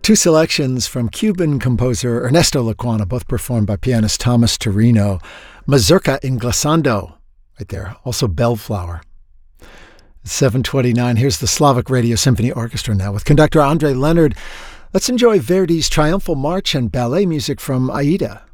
Two selections from Cuban composer Ernesto Lecuona, both performed by pianist Thomas Torino. Mazurka in Glissando, right there. Also Bellflower. 7:29. Here's the Slavic Radio Symphony Orchestra now with conductor Andre Leonard. Let's enjoy Verdi's Triumphal March and ballet music from Aida.